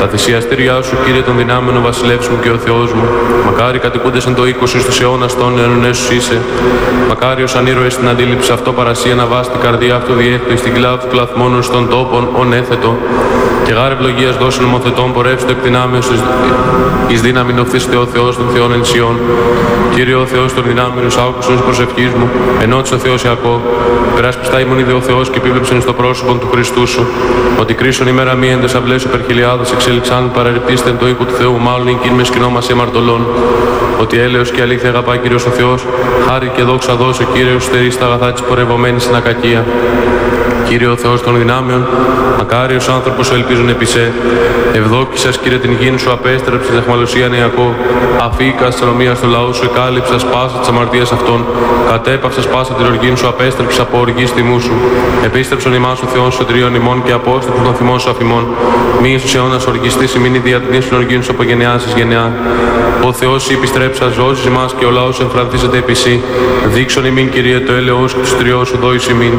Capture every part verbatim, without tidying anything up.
Τα θυσιαστήριά σου, Κύριε των δυνάμεων, ο βασιλεύς μου και ο Θεός μου. Μακάρι κατοικούντες εν το οίκος στους αιώνας των αιώνων σου είσαι. Μακάριος ανήρωες στην αντίληψη αυτό παρασία να βάσει την καρδιά αυτού διέχτω εις την κλάβη του πλαθμόνων στον τόπον ον έθετο. Και γάρε ευλογίας δώσει νομοθετών πορεύστο εκ δυνάμεως εις δύναμη νοφθήστε ο Θεός των Θεών εν Σιών. Κύριε ο Θεός των δυνάμεων, άκουσον της προσευχής μου, ενώτησε ο Θεός Ιακώβ. Περάσπιστα ημών είδε ο Θεός και επίβλεψεν στο πρόσωπο του Χριστού σου. Ότι κρίσον ημέρα μη εν τες αυλές υπερχιλιάδας εξελιξάν παραρρυπτήστε εν το οίκο του Θεού, μάλλον ειν με σκηνό μας έμαρτωλών. Ότι έλεος και αλήθεια αγαπά Κύριος ο Θεός, χάρη και δόξα δώσε Κύριος στερεί στα αγαθά της πορευομένης στην ακακία. Κύριε ο Θεός των δυνάμεων, μακάριος άνθρωπος ο ελπίζων επί σε. Ευδόκησας Κύριε την γήν σου, απέστρεψες αιχμαλωσίαν Ιακώβ. Αφήκας της αλομίας στο λαό σου, εκάλυψας πάσα της αμαρτίας αυτών. Κατέπαυσας πάσα την οργήν σου, απέστρεψες από οργής τιμού σου. Επίστρεψον ημάς ο Θεός σωτηρίων ημών και απόστρεψον των θυμών σου αφημών. Μη εις τους αιώνας οργιστής ημίν η διατνής των οργήν σου από γενεάς εις γενεά. Ο Θεός επιστρέψας ζώσεις ημάς και ο λαός εμφρανθίζεται επί σύ. Δείξον ημίν Κύριε το έλεος και τους τριός σου δόης ημίν.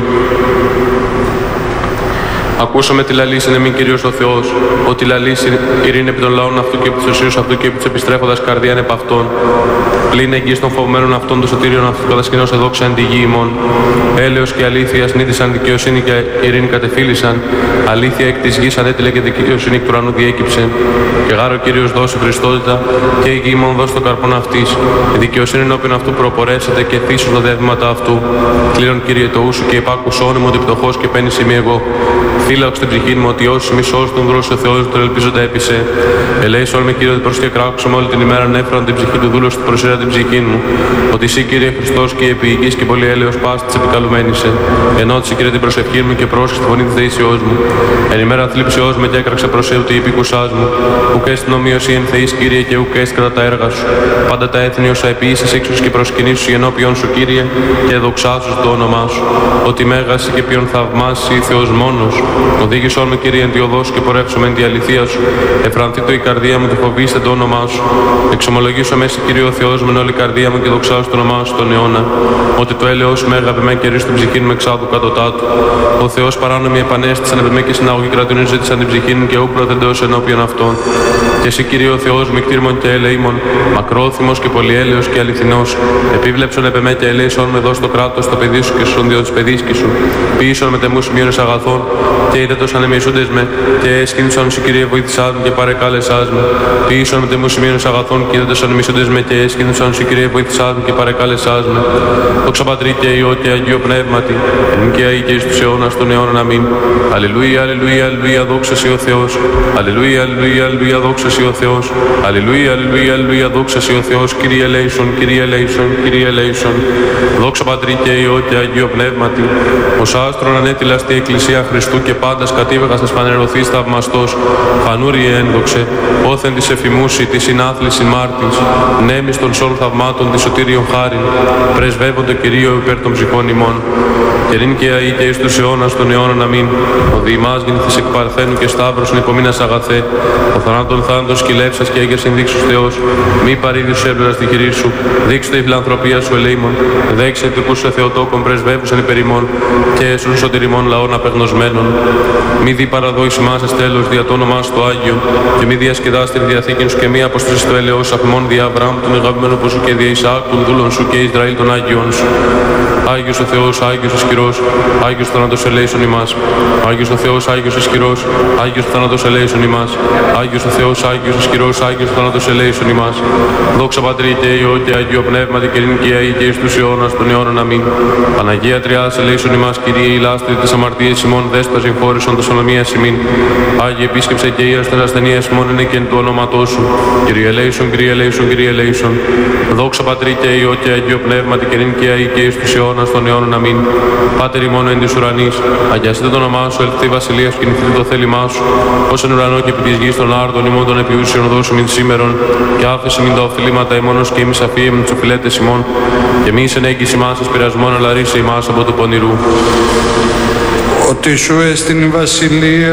Ακούσαμε τη λαλήσιν εμήν Κύριος ο Θεός, ότι λαλήσιν ειρήνη επί των λαών αυτού και επί της ουσίας αυτού και επί της επιστρέφοντας καρδιάν επ' αυτών. Πλην εγγύης των φοβμένων αυτών των σωτήριων αυτού κατασκηνώς εδόξα εν τη γη ημών. Έλεος και αλήθεια συνείδησαν, δικαιοσύνη και ειρήνη κατεφύλησαν. Αλήθεια εκ της γης ανέτειλε και δικαιοσύνη εκ του ουρανού διέκυψε. Και γάρο Κύριος δώσει Χριστότητα και η γη ημών δώσει το καρπόν αυτής. Η δικαιοσύνη ενώπιον αυτού προπορεύσεται και θύσουν τα δεύματα αυτού. Κλήρων Κύριε το ούσου και υπάκουσο όνειμο ότι πτωχός και πέννης ημί εγώ. Φύλαξε την ψυχή μου ότι όσοι μισός τον δρόσο Θεός τον ελπίζοντα έπεισε. Ελέησον με Κύριε ότι προς και κράξουμε όλη την ημέρα νέφραν την ψυχή του δούλου του προσέρα την ψυχή μου. Ότι εσύ Κύριε Χριστός και η επίοικης και πολύ έλεος πάστη της επικαλουμένησε. Ενώτησε Κύριε την προσευχή μου και πρόσχεσαι τη φωνή της δεήσεώς μου. Εν ημέρα θλίψεώς με και έκραξε προς Θεού τη υπήκουσάς μου. Ουκ έστιν ομοίωση εν Θεής Κύριε και ουκ έστιν κατά τα έργα σου. Πάντα τα έθνη όσα επίησες έξω και προσκυνήσου ενώπιον σου Κύριε και δοξάσου το όνομά σου. Ότι μέγας και ποιον θαυμάσει Θεός μόνος. Οδήγησόν με Κύριε εν τη οδός και πορεύσομαι εν τη αληθεία σου. Εφρανθεί το η καρδία μου και φοβήστε το όνομά σου. Εξομολογήσω μέσα Κύριε ο Θεός με όλη η καρδία μου και δοξάσου το όνομά σου τον αιώνα. Ότι το έλεος με έγαβε με και ρίστο ψυχήν μου εξάδου κατωτάτου. Ο Θεός παράνομοι επανέστησαν επί με και συναγωγή κρατούν ζήτησαν την ψυχήν μου και ου προθεντέως ενώπιον αυτών. Και εσύ Κύριε ο Θεός με κτήρμον και ελεήμων, μακρόθυμος και πολυέλεος και αληθινός. Επίβλεψον επί με και ελέησον με δώσει το κράτος το παιδί σου και στον Διό της παιδίσκης σου. Ποιήσον με τεμούς μείωνες αγαθών και είδε το σαν εμισούντες με και έσκυνησαν σου Κύριε βοήθησάς μου και παρεκάλεσάς μου. Ποιήσον με τεμούς μείωνες αγαθών και είδε το σαν εμισούντες με και έσκυνησαν σου Κύριε βοήθησάς μου και παρεκάλεσάς μου. Δόξα Πατρί και Υιό και Αγίο Πνεύματι, εν και αεί και εις τους αιώνας των αιώνων αμήν. Αλληλούια, αλληλούια, αλληλούια, δόξα σοι ο Θεός. Αλληλούια, αλληλούια, αλληλούια, δόξα σοι ο Θεός. Αλληλούια, αλληλούια, αλληλούια, δόξα σοι ο Θεός. Κύριε ελέησον, Κύριε ελέησον, Κύριε ελέησον. Δόξα Πατρί και Υιό και Αγίο Πνεύματι. Ως άστρον ανέτειλα στη Εκκλησία Χριστού και πάντας κατήβεγας τας πανερωθείς θαυμαστός. Φανούριε ένδοξε, όθεν της εφημούση, της συνάθληση μάρτης. Νέμις των σόλ θαυμάτων της σωτήριον χάριν. Πρεσβεύον το Κυρίο υπέρ των ψυχών ημών. Και νυν και αεί και εις τους αιώνας των αιώνων αμήν. Ο διημάς γεννηθείς εκ παρθένου και σταύρος υπομείνας αγαθέ. Ο θανάτων θάνατος σκυλεύσας και έγκαιρ συνδείξους Θεός. Μη παρήδους έμπλερα στη χειρή σου. Δείξτε η φιλανθρωπία σου ελεήμων. Δέξε τυπούς σε Θεοτόκον πρεσβεύουσαν υπερ ημών. Και έσουν σωτηριμών λαών απεγνωσμένων. Μη δι παραδόηση μας τέλος δια το όνομά σου το Άγιο. Και μη διασκεδάς την διαθήκη σου και μη αποστήσεις το έλεος αφημών δια Αβραάμ τον αγαπημένο που σου και δια Ισαάκ των δούλων σου και Ισραήλ των Άγιων σου. Άγιος ο Θεός, Άγιος ισχυρός, Άγιος θάνατος ελέησον ημάς. Άγιος ο Θεός, Άγιος ισχυρός, Άγιος θάνατος ελέησον ημάς. Άγιος ο Θεός, Άγιος ισχυρός, Άγιος θάνατος ελέησον ημάς. Δόξα Πατρί και Υιό και Αγίο Πνεύματι και νυν και αεί και εις τους αιώνας των αιώνων αμήν. Παναγία Τριάς ελέησον ημάς, Κύριε η λάστη της αμαρτίας ημών δέσπα συμφόρησον το σολομίας ημίν. Άγιε επίσκεψε και ήρας τας ασθενείας ημών είναι και εν του ονόματός σου. Κύριε ελέησον, Κύριε ελέησον, Κύριε ελέησον. Δόξα Πατρί και Υιό και Αγίο Πνεύματι και νυν και αεί και εις τους αιώνας των αιώνων αμήν. Πάτερ ημών εν της ουρανής, αγιαστείτε το όνομά σου, ελθθεί βασιλεία σου και νυθείτε το θέλημά σου. Ως εν ουρανό και επί της γης των άρτων ημών των επιούσιων δώσου μην σήμερον. Και άφεση μην τα οφειλήματα ημώνος και ημείς αφίε με τους οφειλέτες ημών. Και μη εισεν έγκυς ημάς εις πειρασμόν αλλά ρίσε ημάς από του πονηρού. Ότι σου έστειν η βασιλεία